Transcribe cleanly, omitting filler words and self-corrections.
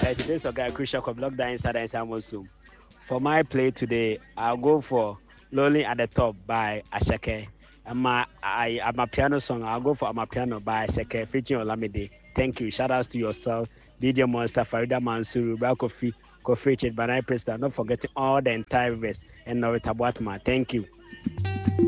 Today's a guy crucial club locked down inside and Samusum. For my play today, I'll go for Lonely at the Top by Ashake. I'm a piano song. I'll go for I'm a piano by Ashake featuring Olamide. Thank you. Shout outs to yourself, DJ Monster, Farida Mansuru, Kofi, Kofi Richard, Banai Presta. Not forgetting all the entire viewers and Norita Boatma. Thank you.